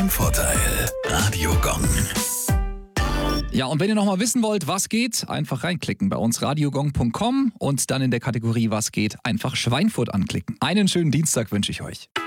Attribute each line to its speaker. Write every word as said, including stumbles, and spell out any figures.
Speaker 1: dein Vorteil. Radio Gong.
Speaker 2: Ja, und wenn ihr noch mal wissen wollt, was geht, einfach reinklicken bei uns radiogong punkt com und dann in der Kategorie Was geht, einfach Schweinfurt anklicken. Einen schönen Dienstag wünsche ich euch.